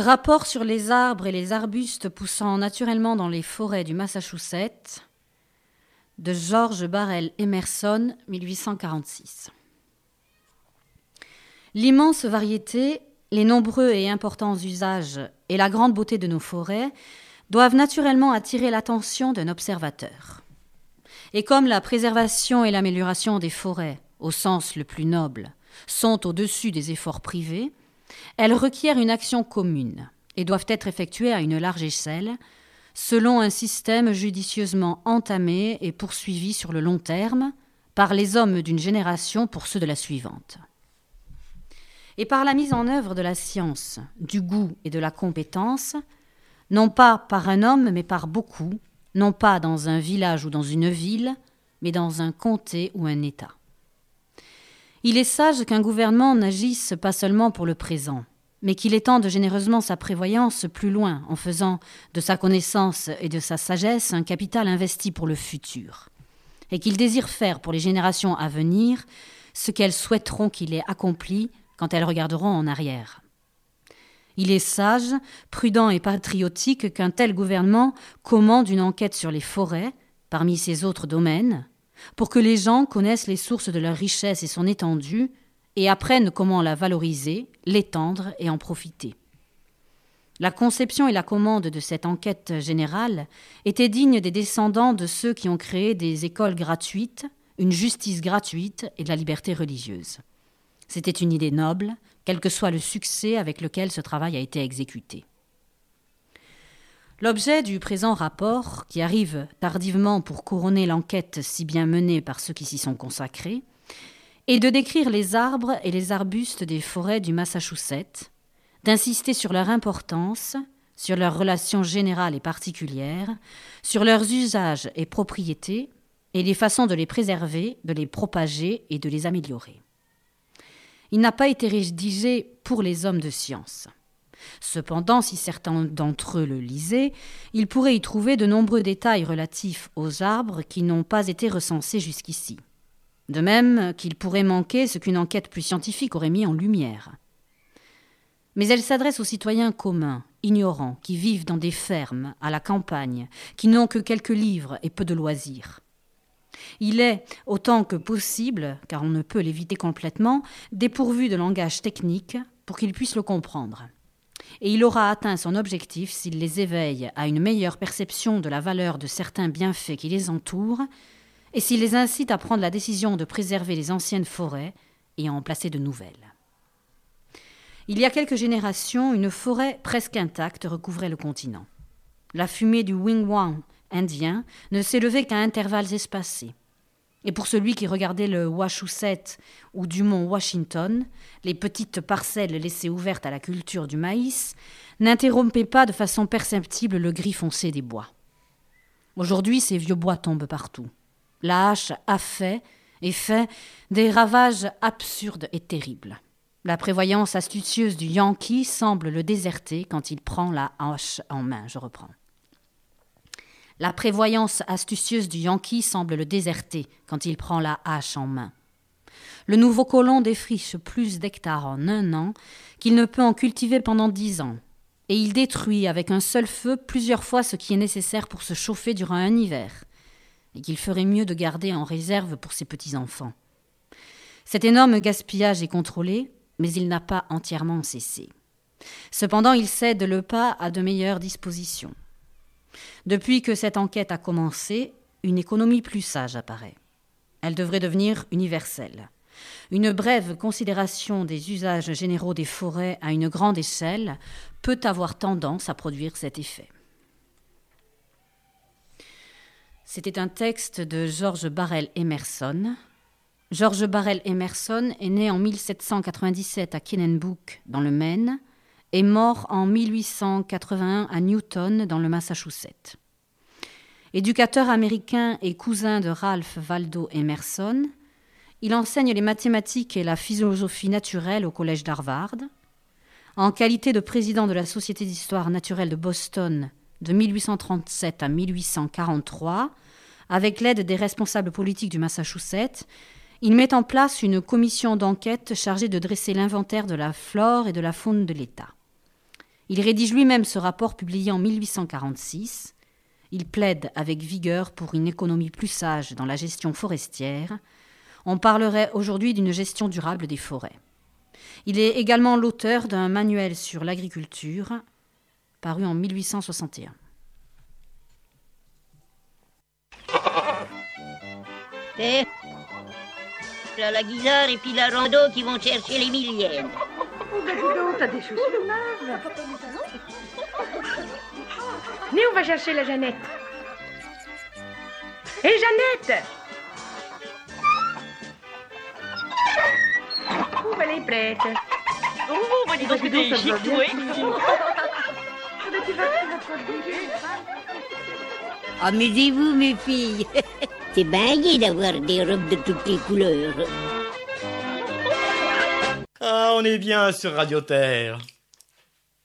Rapport sur les arbres et les arbustes poussant naturellement dans les forêts du Massachusetts de George Barrell Emerson, 1846. L'immense variété, les nombreux et importants usages et la grande beauté de nos forêts doivent naturellement attirer l'attention d'un observateur. Et comme la préservation et l'amélioration des forêts, au sens le plus noble, sont au-dessus des efforts privés, elles requièrent une action commune et doivent être effectuées à une large échelle, selon un système judicieusement entamé et poursuivi sur le long terme par les hommes d'une génération pour ceux de la suivante. Et par la mise en œuvre de la science, du goût et de la compétence, non pas par un homme mais par beaucoup, non pas dans un village ou dans une ville, mais dans un comté ou un État. Il est sage qu'un gouvernement n'agisse pas seulement pour le présent, mais qu'il étende généreusement sa prévoyance plus loin en faisant de sa connaissance et de sa sagesse un capital investi pour le futur, et qu'il désire faire pour les générations à venir ce qu'elles souhaiteront qu'il ait accompli quand elles regarderont en arrière. Il est sage, prudent et patriotique qu'un tel gouvernement commande une enquête sur les forêts, parmi ses autres domaines, pour que les gens connaissent les sources de leur richesse et son étendue, et apprennent comment la valoriser, l'étendre et en profiter. La conception et la commande de cette enquête générale étaient dignes des descendants de ceux qui ont créé des écoles gratuites, une justice gratuite et de la liberté religieuse. C'était une idée noble, quel que soit le succès avec lequel ce travail a été exécuté. L'objet du présent rapport, qui arrive tardivement pour couronner l'enquête si bien menée par ceux qui s'y sont consacrés, est de décrire les arbres et les arbustes des forêts du Massachusetts, d'insister sur leur importance, sur leurs relations générales et particulières, sur leurs usages et propriétés, et les façons de les préserver, de les propager et de les améliorer. Il n'a pas été rédigé pour les hommes de science. Cependant, si certains d'entre eux le lisaient, ils pourraient y trouver de nombreux détails relatifs aux arbres qui n'ont pas été recensés jusqu'ici. De même qu'il pourrait manquer ce qu'une enquête plus scientifique aurait mis en lumière. Mais elle s'adresse aux citoyens communs, ignorants, qui vivent dans des fermes, à la campagne, qui n'ont que quelques livres et peu de loisirs. Il est, autant que possible, car on ne peut l'éviter complètement, dépourvu de langage technique pour qu'ils puissent le comprendre. Et il aura atteint son objectif s'il les éveille à une meilleure perception de la valeur de certains bienfaits qui les entourent et s'il les incite à prendre la décision de préserver les anciennes forêts et à en placer de nouvelles. Il y a quelques générations, une forêt presque intacte recouvrait le continent. La fumée du wigwam indien ne s'élevait qu'à intervalles espacés. Et pour celui qui regardait le Wachusett ou du mont Washington, les petites parcelles laissées ouvertes à la culture du maïs n'interrompaient pas de façon perceptible le gris foncé des bois. Aujourd'hui, ces vieux bois tombent partout. La hache a fait des ravages absurdes et terribles. La prévoyance astucieuse du Yankee semble le déserter quand il prend la hache en main. La prévoyance astucieuse du Yankee semble le déserter quand il prend la hache en main. Le nouveau colon défriche plus d'hectares en 1 an qu'il ne peut en cultiver pendant 10 ans. Et il détruit avec un seul feu plusieurs fois ce qui est nécessaire pour se chauffer durant un hiver, et qu'il ferait mieux de garder en réserve pour ses petits-enfants. Cet énorme gaspillage est contrôlé, mais il n'a pas entièrement cessé. Cependant, il cède le pas à de meilleures dispositions. Depuis que cette enquête a commencé, une économie plus sage apparaît. Elle devrait devenir universelle. Une brève considération des usages généraux des forêts à une grande échelle peut avoir tendance à produire cet effet. C'était un texte de George Barrell Emerson. George Barrell Emerson est né en 1797 à Kennebec, dans le Maine, et mort en 1881 à Newton, dans le Massachusetts. Éducateur américain et cousin de Ralph Waldo Emerson, il enseigne les mathématiques et la philosophie naturelle au collège d'Harvard. En qualité de président de la Société d'histoire naturelle de Boston de 1837 à 1843, avec l'aide des responsables politiques du Massachusetts, il met en place une commission d'enquête chargée de dresser l'inventaire de la flore et de la faune de l'État. Il rédige lui-même ce rapport publié en 1846. Il plaide avec vigueur pour une économie plus sage dans la gestion forestière. On parlerait aujourd'hui d'une gestion durable des forêts. Il est également l'auteur d'un manuel sur l'agriculture, paru en 1861. La Guisard et puis la Rondeau qui vont chercher les millièmes. Oh, ben dis donc, t'as des chaussures neuves. Venez, on va chercher la Jeannette. Hé, Jeannette! Oh, ben, elle est prête. Oh, bah dis donc, t'es chic, toi. Amusez-vous, mes filles. C'est bien gai d'avoir des robes de toutes les couleurs. Ah, on est bien sur Radio Terre.